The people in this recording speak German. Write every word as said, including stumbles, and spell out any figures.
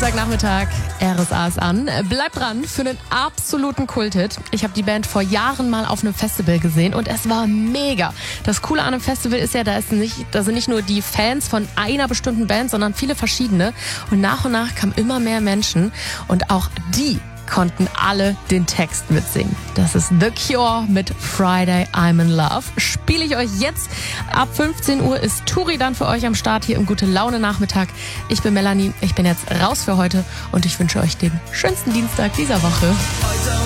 Dienstagnachmittag, R S A ist an. Bleibt dran für einen absoluten Kulthit. Ich habe die Band vor Jahren mal auf einem Festival gesehen und es war mega. Das Coole an einem Festival ist ja, da, ist nicht, da sind nicht nur die Fans von einer bestimmten Band, sondern viele verschiedene. Und nach und nach kamen immer mehr Menschen und auch die konnten alle den Text mitsingen. Das ist The Cure mit Friday I'm in Love. Spiele ich euch jetzt. Ab fünfzehn Uhr ist Turi dann für euch am Start hier im Gute-Laune-Nachmittag. Ich bin Melanie, ich bin jetzt raus für heute und ich wünsche euch den schönsten Dienstag dieser Woche.